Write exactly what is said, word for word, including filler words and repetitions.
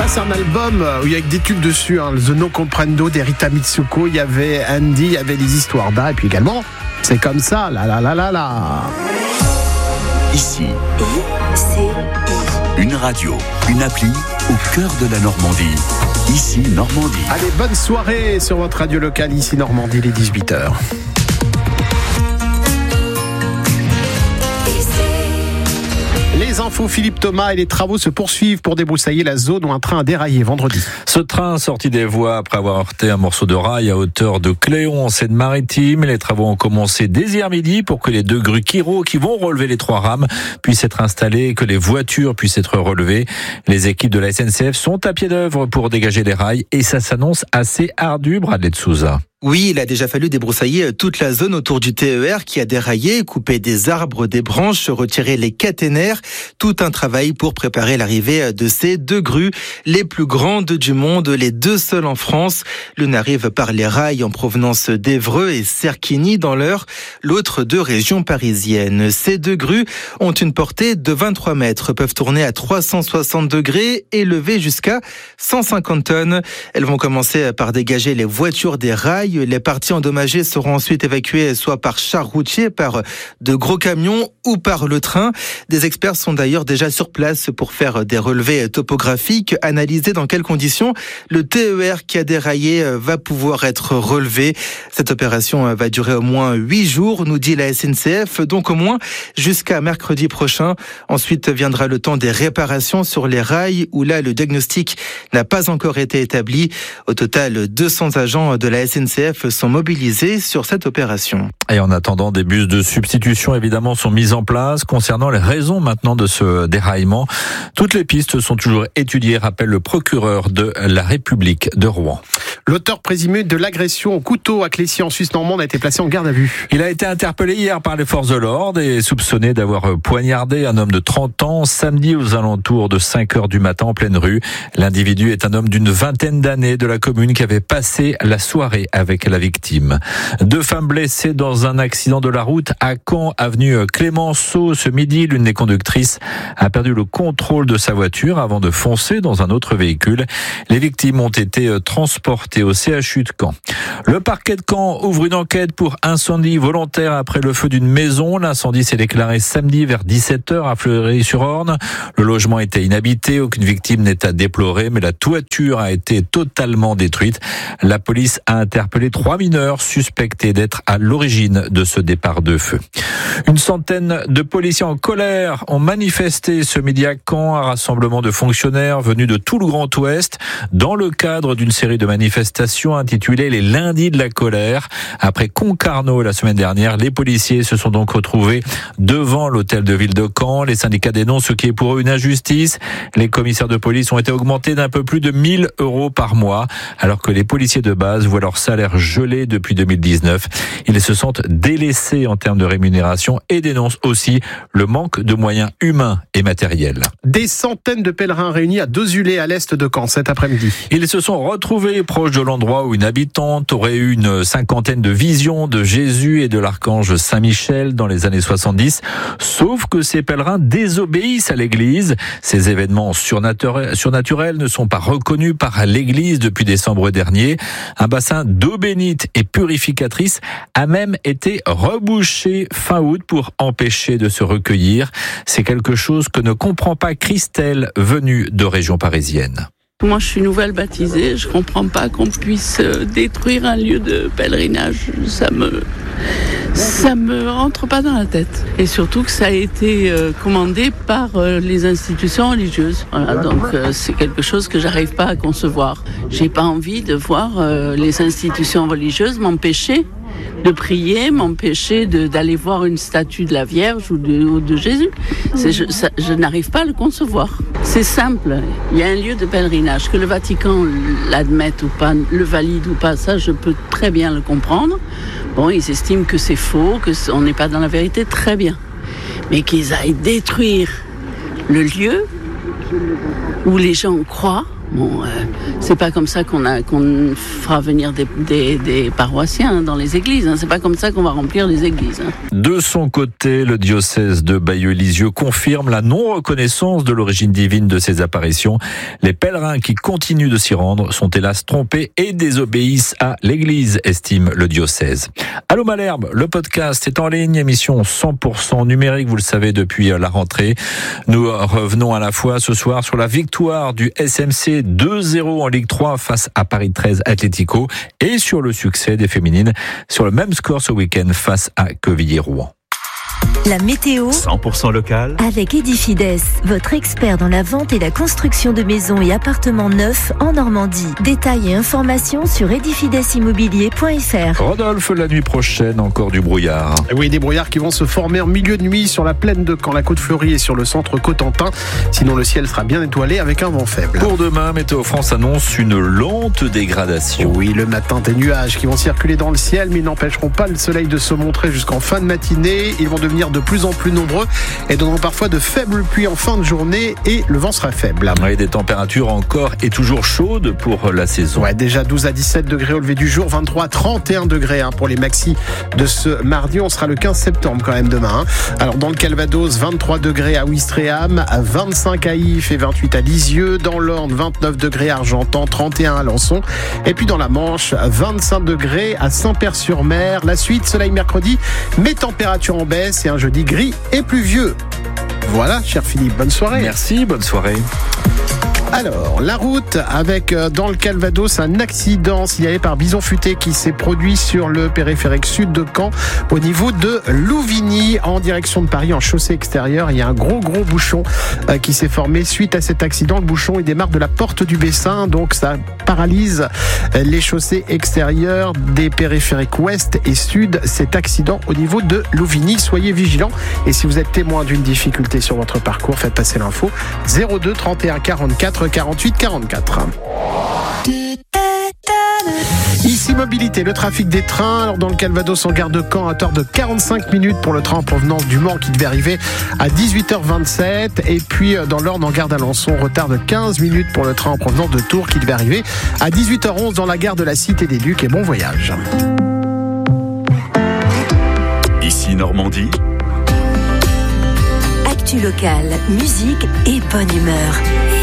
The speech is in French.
c'est un album où il y a des tubes dessus, hein. The No Comprendo d'Erita Mitsuko, il y avait Andy, il y avait les histoires d'A, et puis également, c'est comme ça, la la la la la. Ici, I C I. Une radio, une appli au cœur de la Normandie. Ici, Normandie. Allez, bonne soirée sur votre radio locale, ici Normandie, les dix-huit heures. Les infos, Philippe Thomas, et les travaux se poursuivent pour débroussailler la zone où un train a déraillé vendredi. Ce train sorti des voies après avoir heurté un morceau de rail à hauteur de Cléon en Seine-Maritime. Les travaux ont commencé dès hier midi pour que les deux grues Kiro qui vont relever les trois rames puissent être installées et que les voitures puissent être relevées. Les équipes de la S N C F sont à pied d'œuvre pour dégager les rails et ça s'annonce assez ardu, Bradley de Souza. Oui, il a déjà fallu débroussailler toute la zone autour du T E R qui a déraillé, couper des arbres, des branches, retirer les caténaires. Tout un travail pour préparer l'arrivée de ces deux grues, les plus grandes du monde, les deux seules en France. L'une arrive par les rails en provenance d'Évreux et Serquigny dans l'Eure, l'autre de région parisienne. Ces deux grues ont une portée de vingt-trois mètres, peuvent tourner à trois cent soixante degrés et lever jusqu'à cent cinquante tonnes. Elles vont commencer par dégager les voitures des rails. Les parties endommagées seront ensuite évacuées soit par char routier, par de gros camions ou par le train. Des experts sont d'ailleurs déjà sur place pour faire des relevés topographiques, analyser dans quelles conditions le T E R qui a déraillé va pouvoir être relevé. Cette opération va durer au moins huit jours, nous dit la S N C F, donc au moins jusqu'à mercredi prochain. Ensuite viendra le temps des réparations sur les rails où là le diagnostic n'a pas encore été établi. Au total, deux cents agents de la S N C F sont mobilisés sur cette opération. Et en attendant, des bus de substitution évidemment sont mis en place. Concernant les raisons maintenant de ce déraillement, toutes les pistes sont toujours étudiées, rappelle le procureur de la République de Rouen. L'auteur présumé de l'agression au couteau à Clécy en Suisse normande a été placé en garde à vue. Il a été interpellé hier par les forces de l'ordre et soupçonné d'avoir poignardé un homme de trente ans samedi aux alentours de cinq heures du matin en pleine rue. L'individu est un homme d'une vingtaine d'années de la commune qui avait passé la soirée avec la victime. Deux femmes blessées dans un accident de la route à Caen, avenue Clémenceau. Ce midi, l'une des conductrices a perdu le contrôle de sa voiture avant de foncer dans un autre véhicule. Les victimes ont été transportées au C H U de Caen. Le parquet de Caen ouvre une enquête pour incendie volontaire après le feu d'une maison. L'incendie s'est déclaré samedi vers dix-sept heures à Fleury-sur-Orne. Le logement était inhabité, aucune victime n'est à déplorer, mais la toiture a été totalement détruite. La police a interpellé trois mineurs suspectés d'être à l'origine de ce départ de feu. Une centaine de policiers en colère ont manifesté ce midi à Caen, un rassemblement de fonctionnaires venus de tout le Grand Ouest dans le cadre d'une série de manifestations intitulée les lundis de la colère. Après Concarneau la semaine dernière, les policiers se sont donc retrouvés devant l'hôtel de ville de Caen. Les syndicats dénoncent ce qui est pour eux une injustice. Les commissaires de police ont été augmentés d'un peu plus de mille euros par mois, alors que les policiers de base voient leur salaire gelé depuis deux mille dix-neuf. Ils se sentent délaissés en termes de rémunération et dénoncent aussi le manque de moyens humains et matériels. Des centaines de pèlerins réunis à Dozulé, à l'est de Caen, cet après-midi. Ils se sont retrouvés proches de l'endroit où une habitante aurait eu une cinquantaine de visions de Jésus et de l'archange Saint-Michel dans les années soixante-dix. Sauf que ces pèlerins désobéissent à l'église. Ces événements surnaturels, surnaturels ne sont pas reconnus par l'église depuis décembre dernier. Un bassin d'eau bénite et purificatrice a même été rebouché fin août pour empêcher de se recueillir. C'est quelque chose que ne comprend pas Christelle, venue de région parisienne. Moi, je suis nouvelle baptisée. Je comprends pas qu'on puisse détruire un lieu de pèlerinage. Ça me, ça me rentre pas dans la tête. Et surtout que ça a été commandé par les institutions religieuses. Voilà, donc c'est quelque chose que j'arrive pas à concevoir. J'ai pas envie de voir les institutions religieuses m'empêcher de prier, m'empêcher de, d'aller voir une statue de la Vierge ou de, ou de Jésus. C'est, je, ça, je n'arrive pas à le concevoir. C'est simple. Il y a un lieu de pèlerinage. Que le Vatican l'admette ou pas, le valide ou pas, ça, je peux très bien le comprendre. Bon, ils estiment que c'est faux, qu'on n'est pas dans la vérité, très bien. Mais qu'ils aillent détruire le lieu où les gens croient, Bon, euh, c'est pas comme ça qu'on a qu'on fera venir des, des, des paroissiens dans les églises. Hein. C'est pas comme ça qu'on va remplir les églises. Hein. De son côté, le diocèse de Bayeux-Lisieux confirme la non-reconnaissance de l'origine divine de ces apparitions. Les pèlerins qui continuent de s'y rendre sont hélas trompés et désobéissent à l'Église, estime le diocèse. Allô Malherbe, le podcast est en ligne, émission cent pour cent numérique, vous le savez, depuis la rentrée. Nous revenons à la fois ce soir sur la victoire du S M C deux zéro en Ligue trois face à Paris treize Atlético et sur le succès des féminines sur le même score ce week-end face à Quevilly-Rouen. La météo cent pour cent local avec Edifides, votre expert dans la vente et la construction de maisons et appartements neufs en Normandie. Détails et informations sur edifides immobilier point f r. Rodolphe, la nuit prochaine, encore du brouillard. Oui, des brouillards qui vont se former en milieu de nuit sur la plaine de Caen, la Côte-Fleurie et sur le centre Cotentin. Sinon, le ciel sera bien étoilé avec un vent faible. Pour demain, Météo France annonce une lente dégradation. Oui, le matin, des nuages qui vont circuler dans le ciel, mais ils n'empêcheront pas le soleil de se montrer jusqu'en fin de matinée. Ils vont devenir de plus en plus nombreux et donneront parfois de faibles pluies en fin de journée et le vent sera faible. Oui, des températures encore et toujours chaudes pour la saison. Ouais, déjà douze à dix-sept degrés au lever du jour, vingt-trois à trente et un degrés hein, pour les maxis de ce mardi. On sera le quinze septembre quand même demain. Hein. Alors dans le Calvados, vingt-trois degrés à Ouistreham, vingt-cinq à Ifs et vingt-huit à Lisieux. Dans l'Orne, vingt-neuf degrés à Argentan, trente et un à Alençon. Et puis dans la Manche, vingt-cinq degrés à Saint-Père-sur-Mer. La suite, soleil mercredi, mais température en baisse et un jeudi gris et pluvieux. Voilà, cher Philippe, bonne soirée. Merci, bonne soirée. Alors, la route avec, euh, dans le Calvados, un accident signalé par Bison Futé qui s'est produit sur le périphérique sud de Caen au niveau de Louvigny en direction de Paris en chaussée extérieure. Il y a un gros gros bouchon euh, qui s'est formé suite à cet accident. Le bouchon, il démarre de la porte du Bessin, donc ça paralyse les chaussées extérieures des périphériques ouest et sud. Cet accident au niveau de Louvigny, soyez vigilants. Et si vous êtes témoin d'une difficulté sur votre parcours, faites passer l'info zéro deux trente et un quarante-quatre quarante-huit quarante-quatre. Ici Mobilité, le trafic des trains. Alors dans le Calvados en gare de Caen, à hauteur de quarante-cinq minutes pour le train en provenance du Mans qui devait arriver à dix-huit heures vingt-sept. Et puis dans l'Orne en gare d'Alençon, retard de quinze minutes pour le train en provenance de Tours qui devait arriver à dix-huit heures onze dans la gare de la Cité des Ducs. Et bon voyage. Ici Normandie. Actu locale, musique et bonne humeur.